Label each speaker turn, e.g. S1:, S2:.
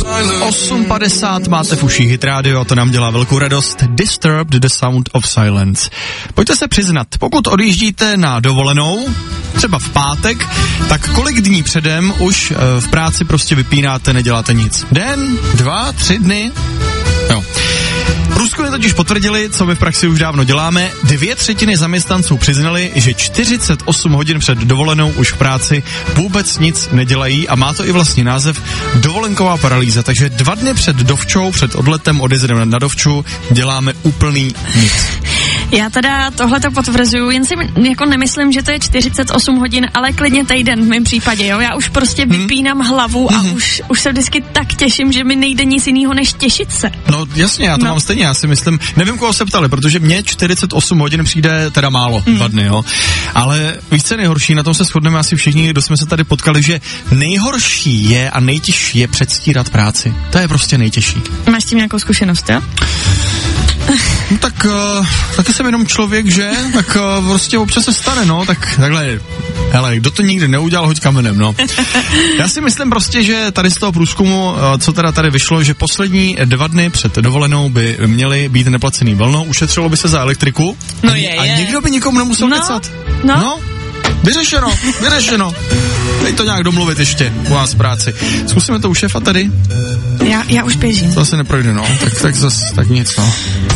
S1: 8:50 máte v uších Hit Radio a to nám dělá velkou radost. Disturbed, the Sound of Silence. Pojďte se přiznat, pokud odjíždíte na dovolenou, třeba v pátek, tak kolik dní předem už v práci prostě vypínáte, neděláte nic? Den, 2, 3 dny? Jo. Průzkumy totiž potvrdili, co my v praxi už dávno děláme. 2/3 zaměstnanců přiznali, že 48 hodin před dovolenou už v práci vůbec nic nedělají a má to i vlastní název dovolenková paralýza. Takže 2 dny před dovčou, před odletem odjezdeme na dovču, děláme úplný nic.
S2: Já teda tohleto potvrzuju, jen si jako nemyslím, že to je 48 hodin, ale klidně týden v mém případě, jo. Já už prostě vypínám hlavu a už se vždycky tak těším, že mi nejde nic jiného, než těšit se.
S1: No jasně, já to mám stejně, já si myslím, nevím, koho se ptali, protože mně 48 hodin přijde teda málo, 2 dny, jo. Ale víš, co je nejhorší, na tom se shodneme asi všichni, kdo jsme se tady potkali, že nejhorší je a nejtěžší je předstírat práci. To je prostě nejtěžší.
S2: Máš s tím nějakou zkušenost, jo?
S1: No tak taky jsem jenom člověk, že? Tak prostě občas se stane, no, tak takhle, hele, kdo to nikdy neudělal, hoď kamenem, no. Já si myslím prostě, že tady z toho průzkumu, co teda tady vyšlo, že poslední 2 dny před dovolenou by měly být neplacený volno, ušetřilo by se za elektriku a nikdo by nikomu nemusel kecat. No. Vyřešeno. Dej to nějak domluvit ještě u nás v práci. Zkusíme to u šéfa tady.
S2: Já už běžím.
S1: To asi neprojde, no. Tak nic, no.